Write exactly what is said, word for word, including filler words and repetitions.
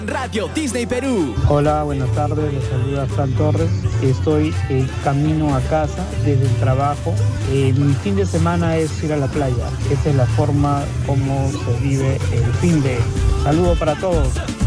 Radio Disney Perú. Hola, buenas tardes, les saluda Fran Torres. Estoy en camino a casa desde el trabajo. Eh, mi fin de semana es ir a la playa. Esa es la forma como se vive el fin de. Saludo para todos.